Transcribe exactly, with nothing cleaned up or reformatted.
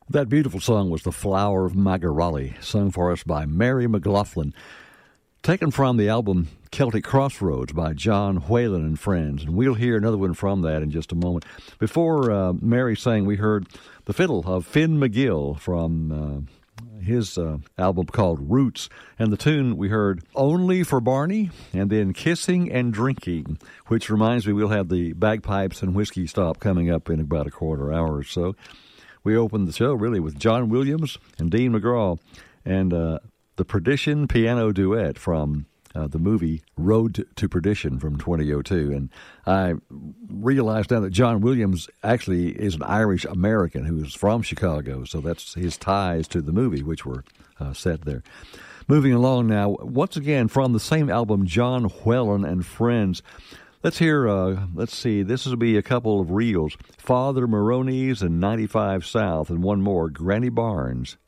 That beautiful song was The Flower of Magarali, sung for us by Mary McLaughlin, taken from the album Celtic Crossroads by John Whalen and Friends. And we'll hear another one from that in just a moment. Before uh, Mary sang, we heard the fiddle of Finn McGill from uh, his uh, album called Roots. And the tune we heard, Only for Barney, and then Kissing and Drinking, which reminds me we'll have the Bagpipes and Whiskey Stop coming up in about a quarter hour or so. We opened the show, really, with John Williams and Dean McGraw and uh, the Perdition piano duet from uh, the movie Road to Perdition from twenty oh two. And I realized now that John Williams actually is an Irish-American who is from Chicago, so that's his ties to the movie, which were uh, set there. Moving along now, once again, from the same album, John Whalen and Friends. Let's hear, uh, let's see, this will be a couple of reels. Father Maroney's and ninety-five South, and one more, Granny Barnes.